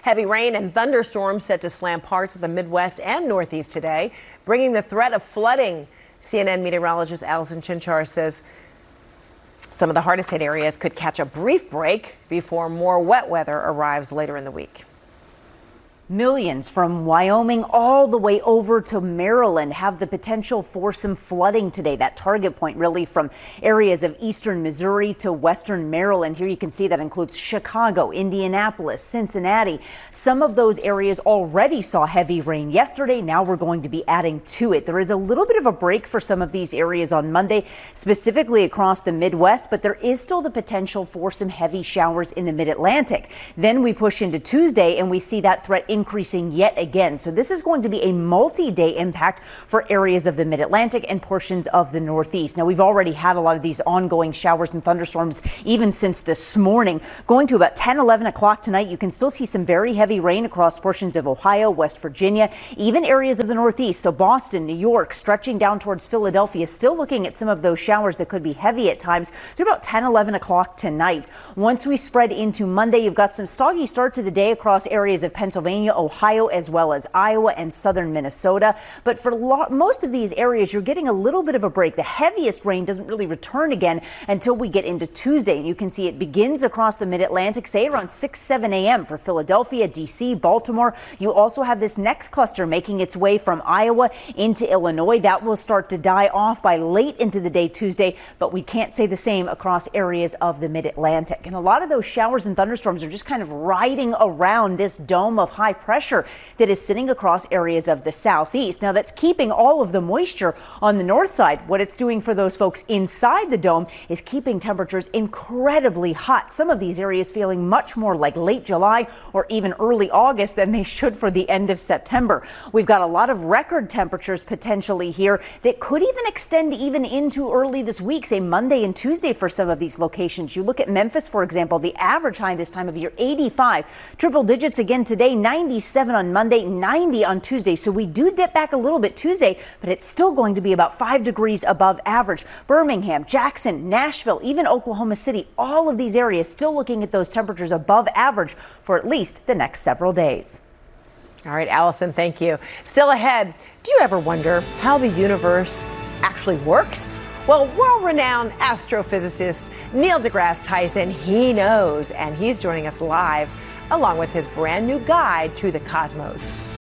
Heavy rain and thunderstorms set to slam parts of the Midwest and Northeast today, bringing the threat of flooding. CNN meteorologist Allison Chinchar says some of the hardest hit areas could catch a brief break before more wet weather arrives later in the week. Millions from Wyoming all the way over to Maryland have the potential for some flooding today. That target point really from areas of eastern Missouri to western Maryland. Here you can see that includes Chicago, Indianapolis, Cincinnati. Some of those areas already saw heavy rain yesterday. Now we're going to be adding to it. There is a little bit of a break for some of these areas on Monday, specifically across the Midwest, but there is still the potential for some heavy showers in the mid-Atlantic. Then we push into Tuesday and we see that threat increasing yet again. So this is going to be a multi-day impact for areas of the mid-Atlantic and portions of the Northeast. Now, we've already had a lot of these ongoing showers and thunderstorms even since this morning. Going to about 10, 11 o'clock tonight, you can still see some very heavy rain across portions of Ohio, West Virginia, even areas of the Northeast. So Boston, New York, stretching down towards Philadelphia, still looking at some of those showers that could be heavy at times through about 10, 11 o'clock tonight. Once we spread into Monday, you've got some soggy start to the day across areas of Pennsylvania, Ohio, as well as Iowa and southern Minnesota. But for most of these areas, you're getting a little bit of a break. The heaviest rain doesn't really return again until we get into Tuesday. And you can see it begins across the mid-Atlantic, say around 6, 7 a.m. for Philadelphia, D.C., Baltimore. You also have this next cluster making its way from Iowa into Illinois. That will start to die off by late into the day Tuesday, but we can't say the same across areas of the mid-Atlantic. And a lot of those showers and thunderstorms are just kind of riding around this dome of high pressure that is sitting across areas of the southeast. Now, that's keeping all of the moisture on the north side. What it's doing for those folks inside the dome is keeping temperatures incredibly hot. Some of these areas feeling much more like late July or even early August than they should for the end of September. We've got a lot of record temperatures potentially here that could even extend even into early this week, say Monday and Tuesday for some of these locations. You look at Memphis, for example, the average high this time of year, 85. Triple digits again today, 97 on Monday, 90 on Tuesday. So we do dip back a little bit Tuesday, but it's still going to be about 5 degrees above average. Birmingham, Jackson, Nashville, even Oklahoma City, all of these areas still looking at those temperatures above average for at least the next several days. All right, Allison, thank you. Still ahead, do you ever wonder how the universe actually works? Well, world-renowned astrophysicist Neil deGrasse Tyson, he knows, and he's joining us live along with his brand new guide to the cosmos.